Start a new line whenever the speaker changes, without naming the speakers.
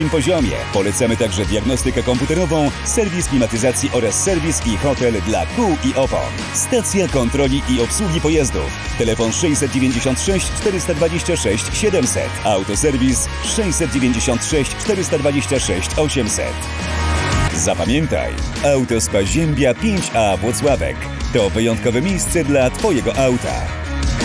poziomie. Polecamy także diagnostykę komputerową, serwis klimatyzacji oraz serwis i hotel dla kół i opon. Stacja kontroli i obsługi pojazdów. Telefon 696 426 700. Autoserwis 696 426 800. Zapamiętaj, Autospa Ziębia 5A Włocławek to wyjątkowe miejsce dla Twojego auta.